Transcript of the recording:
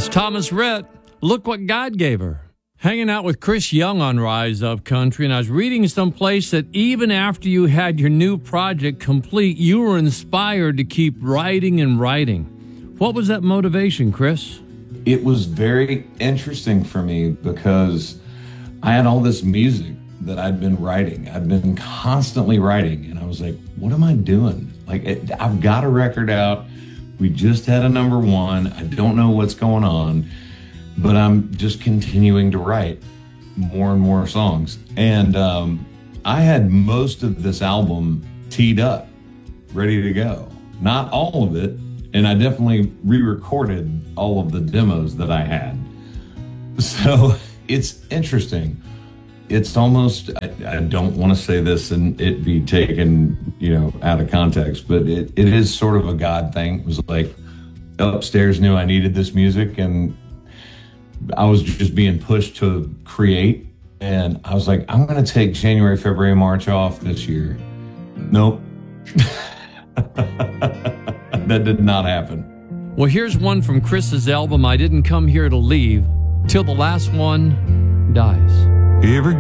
It's Thomas Rhett. Look what God gave her. Hanging out with Chris Young on Rise Up Country, and I was reading someplace that even after you had your new project complete, you were inspired to keep writing and writing. What was that motivation, Chris? It was very interesting for me because I had all this music that I'd been writing. I'd been constantly writing, and I was like, what am I doing? I've got a record out. We just had a number one. I don't know what's going on, but I'm just continuing to write more and more songs. And I had most of this album teed up, ready to go. Not all of it, and I definitely re-recorded all of the demos that I had. So it's interesting. It's almost, I don't want to say this and it be taken, out of context, but it is sort of a God thing. It was like upstairs knew I needed this music and I was just being pushed to create. And I was like, I'm going to take January, February, March off this year. Nope. That did not happen. Well, here's one from Chris's album, I Didn't Come Here to Leave, Till the Last One Dies. You ever